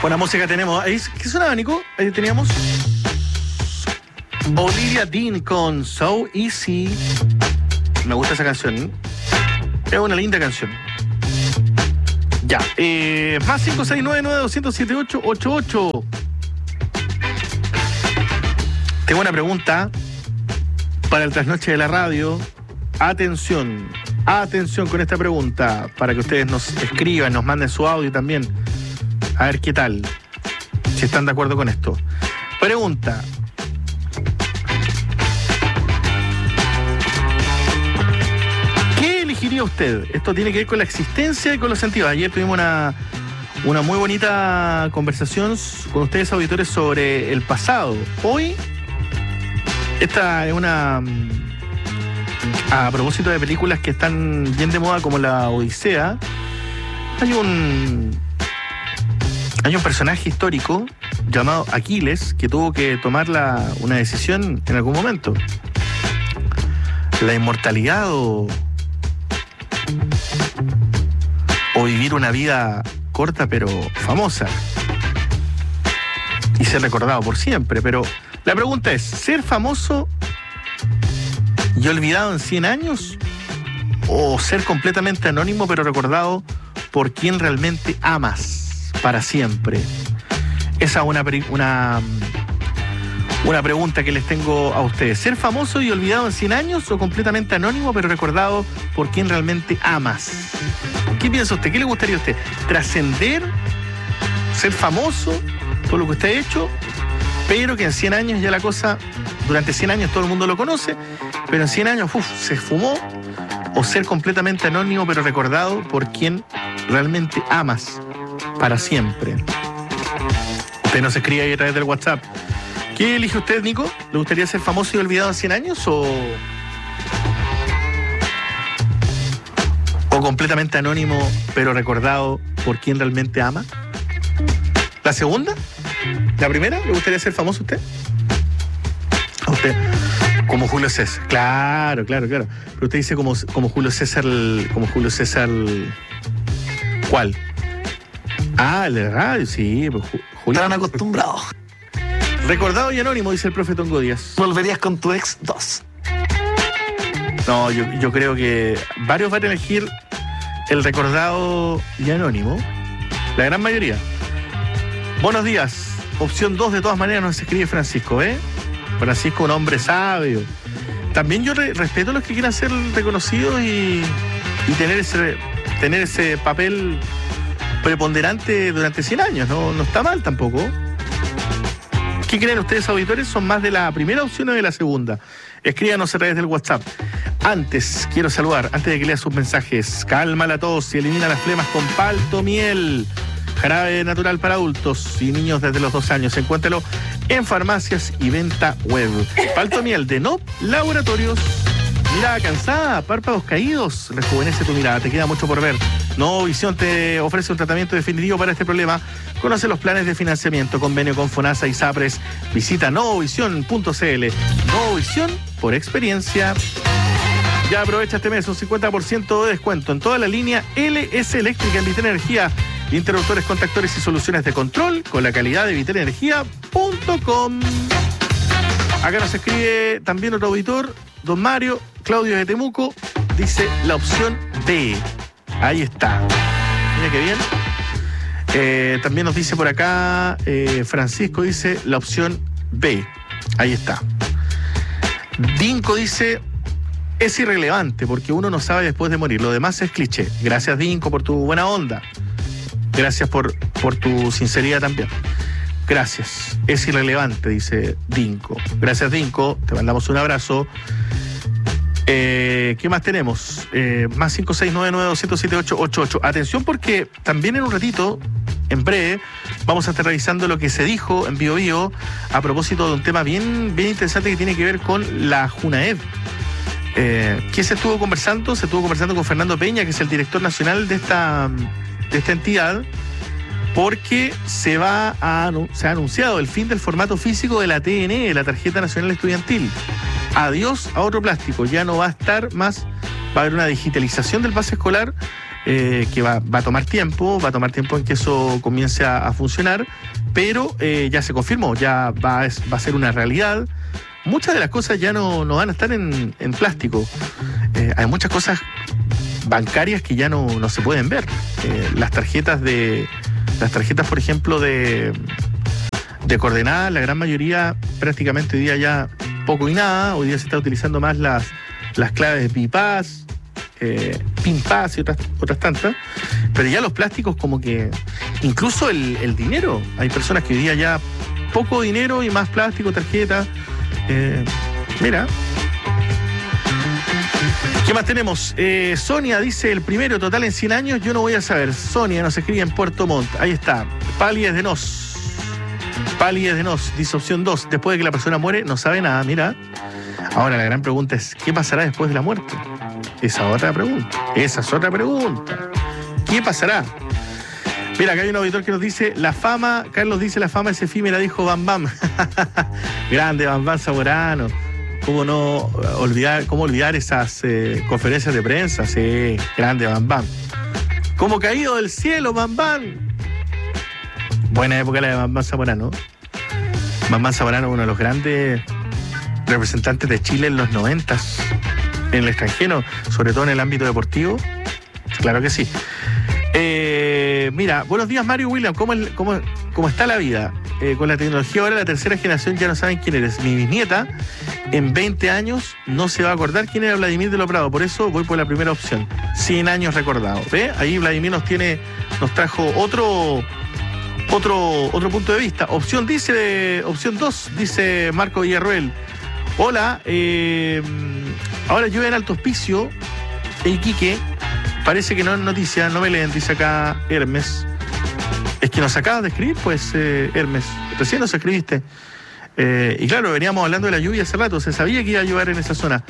Buena música tenemos. ¿Qué sonaba, Nico? Ahí teníamos Olivia Dean con So Easy. Me gusta esa canción. Es una linda canción. Ya. Más 569-9207-888. Tengo una pregunta para el trasnoche de la radio. Atención con esta pregunta, para que ustedes nos escriban, nos manden su audio también. A ver qué tal, si están de acuerdo con esto. Pregunta: ¿qué elegiría usted? Esto tiene que ver con la existencia y con los sentidos. Ayer tuvimos una muy bonita conversación con ustedes, auditores, sobre el pasado. Hoy, esta es a propósito de películas que están bien de moda, como la Odisea. Hay un personaje histórico llamado Aquiles que tuvo que tomar una decisión en algún momento. La inmortalidad o vivir una vida corta pero famosa y ser recordado por siempre. Pero la pregunta es: ¿ser famoso y olvidado en 100 años? ¿O ser completamente anónimo pero recordado por quien realmente amas para siempre? Esa es una pregunta que les tengo a ustedes. ¿Ser famoso y olvidado en 100 años o completamente anónimo pero recordado por quien realmente amas? ¿Qué piensa usted? ¿Qué le gustaría a usted? ¿Trascender? ¿Ser famoso por lo que usted ha hecho? Pero que en 100 años ya la cosa, durante 100 años todo el mundo lo conoce, pero en 100 años se esfumó. ¿O ser completamente anónimo pero recordado por quien realmente amas para siempre? Usted nos escribe ahí a través del WhatsApp. ¿Qué elige usted, Nico? ¿Le gustaría ser famoso y olvidado en 100 años o completamente anónimo pero recordado por quien realmente ama? ¿La segunda? ¿La primera? ¿Le gustaría ser famoso a usted? A usted. Como Julio César. Claro. Pero usted dice como Julio César. ¿Cuál? El de radio, sí. Julio. Están acostumbrados. Recordado y anónimo, dice el profe Tongo Díaz. ¿Volverías con tu ex 2? No, yo creo que varios van a elegir el recordado y anónimo. La gran mayoría. Buenos días. Opción 2, de todas maneras, nos escribe Francisco, Francisco, un hombre sabio. También yo respeto a los que quieran ser reconocidos y tener ese papel preponderante durante 100 años. No está mal tampoco. ¿Qué creen ustedes, auditores? ¿Son más de la primera opción o de la segunda? Escríbanos a través del WhatsApp. Antes, quiero saludar, antes de que lea sus mensajes: calma la tos y elimina las flemas con Palto Miel. Jarabe natural para adultos y niños desde los 2 años. Encuéntralo en farmacias y venta web. Palto Miel de NOP Laboratorios. Mirada cansada, párpados caídos, rejuvenece tu mirada, te queda mucho por ver. Nuevo Visión te ofrece un tratamiento definitivo para este problema. Conoce los planes de financiamiento, convenio con FONASA y SAPRES. Visita novovision.cl. Nuevo Visión por experiencia. Ya aprovecha este mes un 50% de descuento en toda la línea LS Eléctrica en Vital Energía. Interruptores, contactores y soluciones de control con la calidad de vitalenergia.com. Acá nos escribe también otro auditor, don Mario, Claudio de Temuco, dice la opción B. Ahí está. Mira qué bien. También nos dice por acá, Francisco dice la opción B. Ahí está. Dinko dice: es irrelevante porque uno no sabe después de morir. Lo demás es cliché. Gracias, Dinko, por tu buena onda. Gracias por tu sinceridad también. Gracias. Es irrelevante, dice Dinko. Gracias, Dinko. Te mandamos un abrazo. ¿Qué más tenemos? Más 569-9207-888. Atención, porque también en un ratito, en breve, vamos a estar revisando lo que se dijo en Bio Bio a propósito de un tema bien interesante que tiene que ver con la Junaed. ¿Qué se estuvo conversando? Se estuvo conversando con Fernando Peña, que es el director nacional de esta entidad, porque se ha anunciado el fin del formato físico de la TN, la Tarjeta Nacional Estudiantil. Adiós a otro plástico, ya no va a estar más, va a haber una digitalización del pase escolar que va a tomar tiempo en que eso comience a funcionar, pero ya se confirmó, ya va a ser una realidad. Muchas de las cosas ya no van a estar en plástico. Hay muchas cosas bancarias que ya no se pueden ver. Las tarjetas, por ejemplo, de coordenadas, la gran mayoría prácticamente hoy día ya poco y nada. Hoy día se está utilizando más las claves BIPAS, PINPAS y otras tantas, pero ya los plásticos, como que incluso el dinero, hay personas que hoy día ya poco dinero y más plástico, tarjeta. Mira, ¿qué más tenemos? Sonia dice: el primero total en 100 años, yo no voy a saber. Sonia nos escribe en Puerto Montt, ahí está. Pallies de Nos, dice opción 2, después de que la persona muere no sabe nada. Mira, ahora la gran pregunta es: ¿qué pasará después de la muerte? Esa es otra pregunta. ¿Qué pasará? Mira, acá hay un auditor que nos dice: la fama, Carlos dice, la fama es efímera, dijo Bam Bam. Grande Bam Bam Zamorano. ¿Cómo olvidar esas conferencias de prensa? Sí, grande Bam Bam. Como caído del cielo, Bam Bam. Buena época la de Bam Bam Zamorano. Bam Bam Zamorano, uno de los grandes representantes de Chile en los 90s, en el extranjero, sobre todo en el ámbito deportivo. Claro que sí. Mira, buenos días, Mario William. ¿Cómo está la vida? Con la tecnología ahora, la tercera generación ya no saben quién eres. Mi bisnieta en 20 años no se va a acordar quién era Vladimir de lo Prado. Por eso voy por la primera opción. 100 años recordado. ¿Ve? Ahí Vladimir nos trajo otro punto de vista. Opción 2, dice Marco Villarroel. Hola, ahora llueve en Alto Hospicio, en Iquique. Parece que no es noticia, no me leen, dice acá Hermes. Es que nos acabas de escribir, pues, Hermes. Recién nos escribiste. Y claro, veníamos hablando de la lluvia hace rato, se sabía que iba a llover en esa zona.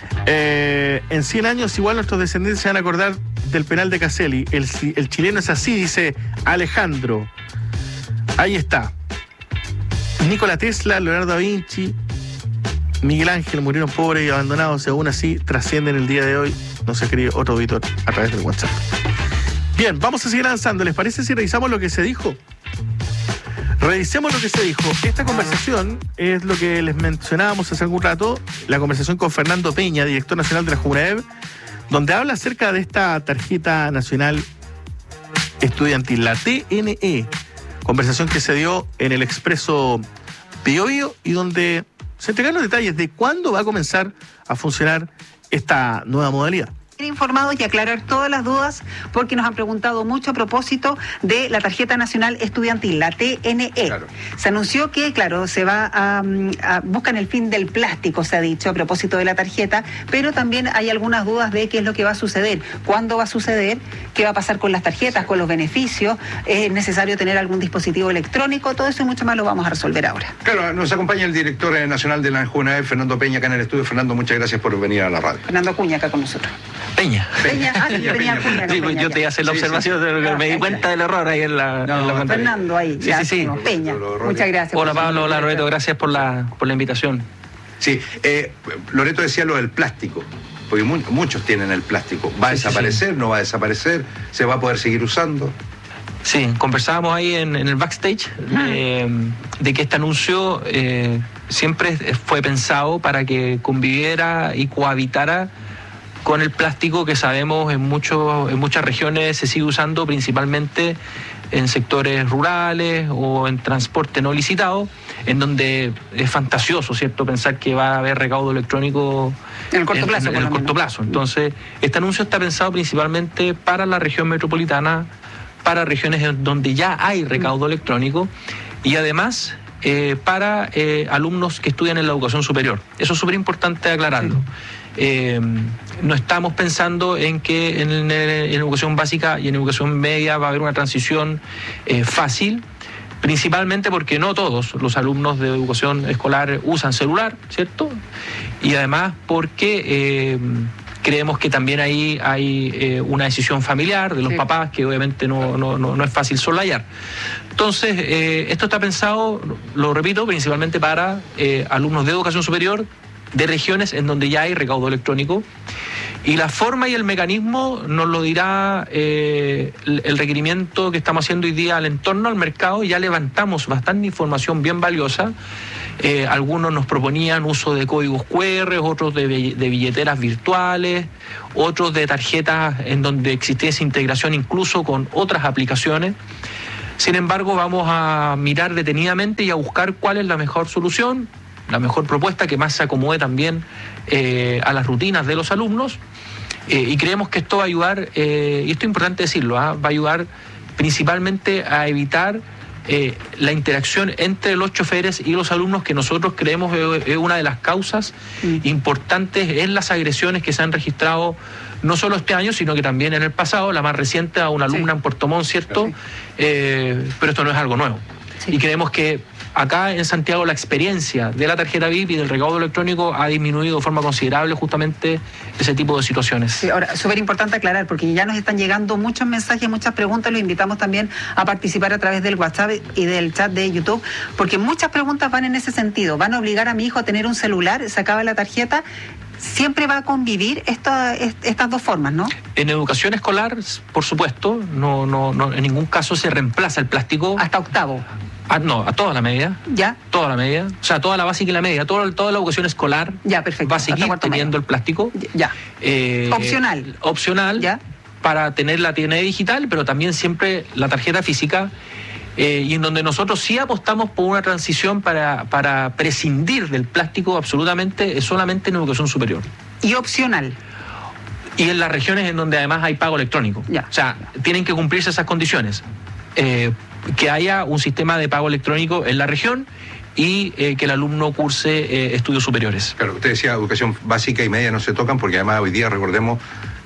En 100 años igual nuestros descendientes se van a acordar del penal de Caselli. El chileno es así, dice Alejandro. Ahí está. Nikola Tesla, Leonardo da Vinci, Miguel Ángel murieron pobres y abandonados y aún así trascienden el día de hoy. Nos escribe otro auditor a través del WhatsApp. Bien, vamos a seguir avanzando. ¿Les parece si revisamos lo que se dijo? Revisemos lo que se dijo. Esta conversación es lo que les mencionábamos hace algún rato, la conversación con Fernando Peña, director nacional de la Junaev, donde habla acerca de esta tarjeta nacional estudiantil, la TNE. Conversación que se dio en el Expreso Bío Bío y donde se entregaron los detalles de cuándo va a comenzar a funcionar esta nueva modalidad. Informados y aclarar todas las dudas porque nos han preguntado mucho a propósito de la tarjeta nacional estudiantil, la TNE. Claro. Se anunció que, claro, se va buscan el fin del plástico, se ha dicho, a propósito de la tarjeta, pero también hay algunas dudas de qué es lo que va a suceder, cuándo va a suceder, qué va a pasar con las tarjetas, con los beneficios, es necesario tener algún dispositivo electrónico, todo eso y mucho más lo vamos a resolver ahora. Claro, nos acompaña el director nacional de la Junaev, Fernando Peña, acá en el estudio. Fernando, muchas gracias por venir a la radio. Fernando Acuña acá con nosotros. Peña. Yo tenía Acuña. Sí, pues yo te iba a hacer la observación, me di cuenta del error ahí en la pantalla. Fernando ahí, sí. Peña, muchas gracias. Hola Pablo, hola Loreto, gracias por la invitación. Sí, Loreto decía lo del plástico, porque muchos tienen el plástico. ¿Va a desaparecer? ¿No va a desaparecer? ¿Se va a poder seguir usando? Sí, conversábamos ahí en el backstage de que este anuncio siempre fue pensado para que conviviera y cohabitara con el plástico que sabemos en muchas regiones se sigue usando, principalmente en sectores rurales o en transporte no licitado, en donde es fantasioso, ¿cierto?, pensar que va a haber recaudo electrónico en el corto plazo. En el corto plazo. Entonces, este anuncio está pensado principalmente para la región metropolitana, para regiones donde ya hay recaudo electrónico y además para alumnos que estudian en la educación superior. Eso es súper importante aclararlo. No estamos pensando en que en educación básica y en educación media va a haber una transición fácil, principalmente porque no todos los alumnos de educación escolar usan celular, ¿cierto? Y además porque creemos que también ahí hay una decisión familiar de los papás que obviamente no es fácil soslayar. Entonces, esto está pensado, lo repito, principalmente para alumnos de educación superior de regiones en donde ya hay recaudo electrónico. Y la forma y el mecanismo nos lo dirá el requerimiento que estamos haciendo hoy día al entorno al mercado. Ya levantamos bastante información bien valiosa. Algunos nos proponían uso de códigos QR, otros de billeteras virtuales, otros de tarjetas en donde existiese integración incluso con otras aplicaciones. Sin embargo, vamos a mirar detenidamente y a buscar cuál es la mejor solución, la mejor propuesta que más se acomode también a las rutinas de los alumnos, y creemos que esto va a ayudar, y esto es importante decirlo, va a ayudar principalmente a evitar la interacción entre los choferes y los alumnos, que nosotros creemos es una de las causas importantes en las agresiones que se han registrado no solo este año, sino que también en el pasado, la más reciente a una alumna en Puerto Montt, ¿cierto? Sí. Pero esto no es algo nuevo. Sí. Y creemos que acá en Santiago la experiencia de la tarjeta VIP y del recaudo electrónico ha disminuido de forma considerable justamente ese tipo de situaciones. Sí, ahora, súper importante aclarar, porque ya nos están llegando muchos mensajes, muchas preguntas. Los invitamos también a participar a través del WhatsApp y del chat de YouTube, porque muchas preguntas van en ese sentido. ¿Van a obligar a mi hijo a tener un celular? ¿Se acaba la tarjeta? Siempre va a convivir estas dos formas, ¿no? En educación escolar, por supuesto, no, en ningún caso se reemplaza el plástico. ¿Hasta octavo? No, a toda la media. ¿Ya? Toda la media. O sea, toda la básica y la media. Toda la educación escolar ya, perfecto. Va a seguir teniendo el plástico. Ya. Opcional. Opcional. Ya. Para tener la TNE digital, pero también siempre la tarjeta física. Y en donde nosotros sí apostamos por una transición para prescindir del plástico absolutamente, es solamente en educación superior. ¿Y opcional? Y en las regiones en donde además hay pago electrónico. Ya. O sea, tienen que cumplirse esas condiciones. Que haya un sistema de pago electrónico en la región y que el alumno curse estudios superiores. Claro, usted decía educación básica y media no se tocan, porque además hoy día, recordemos,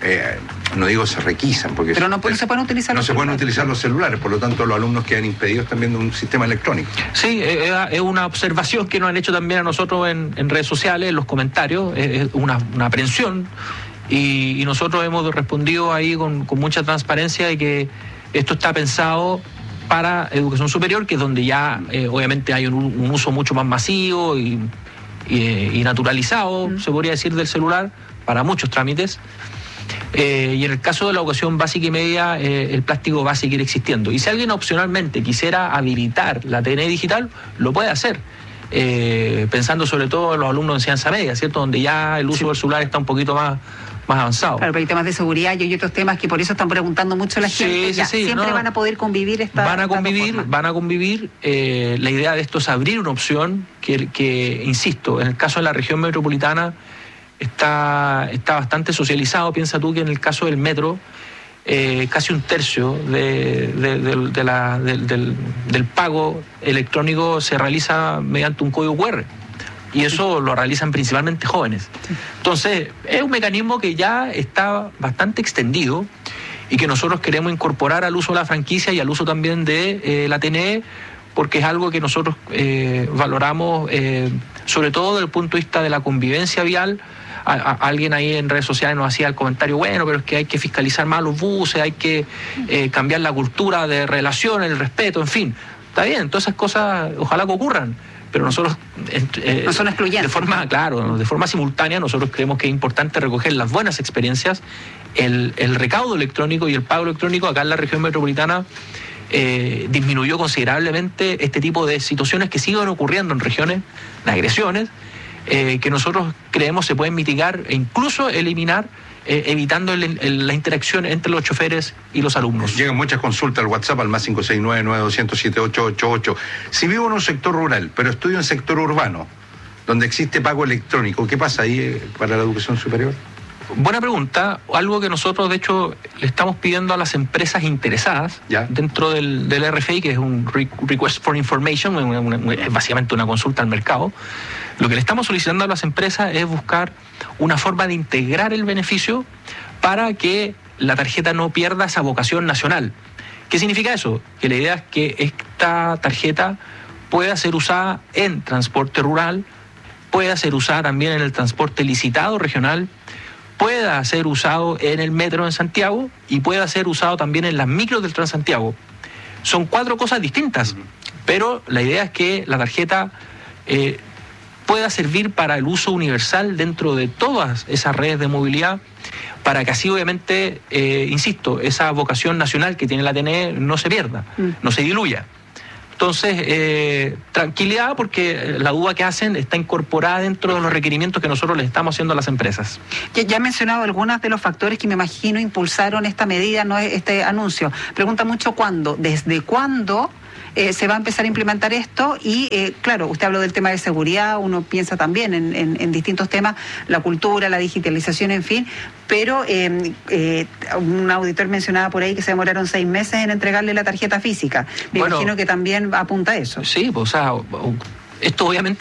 no digo se requisan, porque pero no se pueden utilizar los celulares. No se pueden utilizar los celulares, por lo tanto los alumnos quedan impedidos también de un sistema electrónico. Sí, es una observación que nos han hecho también a nosotros en redes sociales, en los comentarios, es una aprensión, y nosotros hemos respondido ahí con mucha transparencia de que esto está pensado para educación superior, que es donde ya obviamente hay un uso mucho más masivo y naturalizado, se podría decir, del celular para muchos trámites. Y en el caso de la educación básica y media, el plástico va a seguir existiendo. Y si alguien opcionalmente quisiera habilitar la TNE digital, lo puede hacer. Pensando sobre todo en los alumnos de enseñanza media, ¿cierto? Donde ya el uso del celular está un poquito más avanzado. Claro, pero hay temas de seguridad y hay otros temas que por eso están preguntando mucho la gente. Siempre van a poder convivir van a convivir. La idea de esto es abrir una opción que, insisto, en el caso de la región metropolitana está bastante socializado. Piensa tú que en el caso del metro, casi un tercio del pago electrónico se realiza mediante un código QR. Y eso lo realizan principalmente jóvenes. Entonces, es un mecanismo que ya está bastante extendido y que nosotros queremos incorporar al uso de la franquicia y al uso también de la TNE, porque es algo que nosotros valoramos, sobre todo desde el punto de vista de la convivencia vial. Alguien ahí en redes sociales nos hacía el comentario, bueno, pero es que hay que fiscalizar más los buses, hay que cambiar la cultura de relación, el respeto, en fin. Está bien, todas esas cosas ojalá que ocurran, pero nosotros no son excluyentes. De forma simultánea, nosotros creemos que es importante recoger las buenas experiencias, el recaudo electrónico y el pago electrónico. Acá en la región metropolitana disminuyó considerablemente este tipo de situaciones que siguen ocurriendo en regiones, de agresiones, que nosotros creemos se pueden mitigar e incluso eliminar, evitando la interacción entre los choferes y los alumnos. Llegan muchas consultas al WhatsApp al más 569-9200-7888. Si vivo en un sector rural, pero estudio en sector urbano, donde existe pago electrónico, ¿qué pasa ahí para la educación superior? Buena pregunta. Algo que nosotros, de hecho, le estamos pidiendo a las empresas interesadas dentro del RFI, que es un Request for Information, es básicamente una consulta al mercado. Lo que le estamos solicitando a las empresas es buscar una forma de integrar el beneficio para que la tarjeta no pierda esa vocación nacional. ¿Qué significa eso? Que la idea es que esta tarjeta pueda ser usada en transporte rural, pueda ser usada también en el transporte licitado regional, pueda ser usado en el metro en Santiago y pueda ser usado también en las micros del Transantiago. Son 4 cosas distintas, pero la idea es que la tarjeta pueda servir para el uso universal dentro de todas esas redes de movilidad, para que así obviamente, insisto, esa vocación nacional que tiene la TNE no se pierda, no se diluya. Entonces, tranquilidad, porque la duda que hacen está incorporada dentro de los requerimientos que nosotros les estamos haciendo a las empresas. Ya he mencionado algunos de los factores que me imagino impulsaron esta medida, no este anuncio. Pregunta mucho cuándo, desde cuándo se va a empezar a implementar esto y, claro, usted habló del tema de seguridad, uno piensa también en distintos temas, la cultura, la digitalización, en fin, pero un auditor mencionaba por ahí que se demoraron 6 meses en entregarle la tarjeta física. Me imagino que también apunta a eso. Sí, pues, o sea, esto obviamente